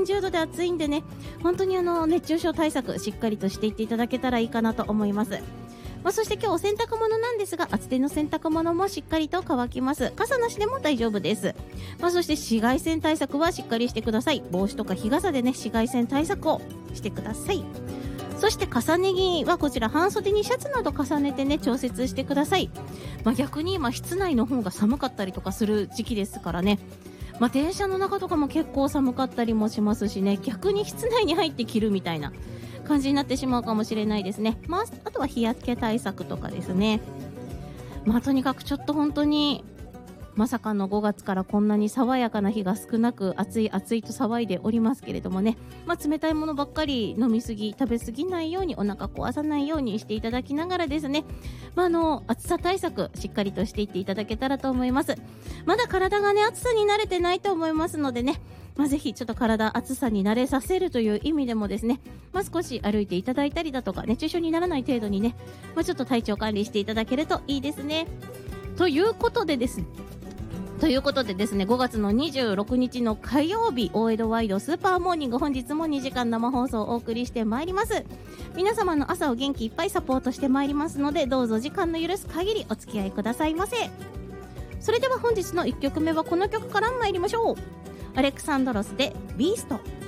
30度で暑いんでね、本当に熱中症対策しっかりとしていっていただけたらいいかなと思います。そして今日お洗濯物なんですが、厚手の洗濯物もしっかりと乾きます。傘なしでも大丈夫です。そして紫外線対策はしっかりしてください。帽子とか日傘でね、紫外線対策をしてください。そして重ね着はこちら半袖にシャツなど重ねてね、調節してください。逆に今室内の方が寒かったりとかする時期ですからね、電車の中とかも結構寒かったりもしますしね、逆に室内に入って着るみたいな感じになってしまうかもしれないですね。あとは日焼け対策とかですね。とにかくちょっと本当にまさかの5月からこんなに爽やかな日が少なく、暑い暑いと騒いでおりますけれどもね、冷たいものばっかり飲みすぎ食べすぎないように、お腹壊さないようにしていただきながらですね、暑さ対策しっかりとしていっていただけたらと思います。まだ体がね、暑さに慣れてないと思いますのでね、ぜひちょっと体暑さに慣れさせるという意味でもですね、少し歩いていただいたりだとか、熱中症にならない程度にね、ちょっと体調管理していただけるといいですね。ということでですね、5月の26日の火曜日、大江戸ワイドスーパーモーニング、本日も2時間生放送をお送りしてまいります。皆様の朝を元気いっぱいサポートしてまいりますので、どうぞ時間の許す限りお付き合いくださいませ。それでは本日の1曲目はこの曲から参りましょう。アレクサンドロスでビースト。